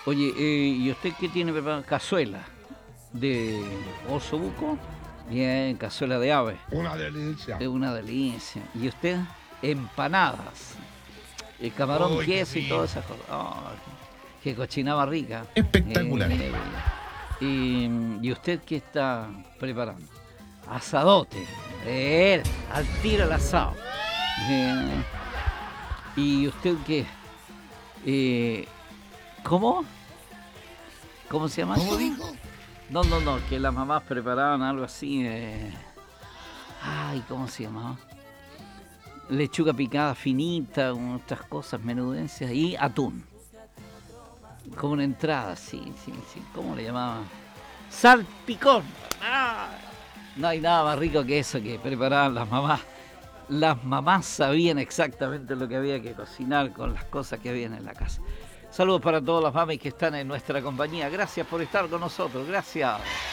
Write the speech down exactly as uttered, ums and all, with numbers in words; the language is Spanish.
Oye, eh, ¿y usted qué tiene preparado? Cazuela de osobuco. Bien, cazuela de ave. Una delicia. Es una delicia. ¿Y usted? Empanadas. El camarón, Uy, qué queso y rico. todas esas cosas. Oh, qué cochinaba rica. Espectacular. Eh, y, ¿Y usted qué está preparando? Asadote. Eh, al tiro el asado. Eh, ¿Y usted qué? Eh, ¿Cómo? ¿Cómo se llama ¿Cómo eso? dijo? No, no, no, que las mamás preparaban algo así. Eh... Ay, ¿cómo se llamaba? Lechuga picada finita, otras cosas, menudencias y atún. Como una entrada, sí, sí, sí. ¿Cómo le llamaban? ¡Salpicón! ¡Ah! No hay nada más rico que eso que preparaban las mamás. Las mamás sabían exactamente lo que había que cocinar con las cosas que habían en la casa. Saludos para todas las mamis que están en nuestra compañía. Gracias por estar con nosotros. Gracias.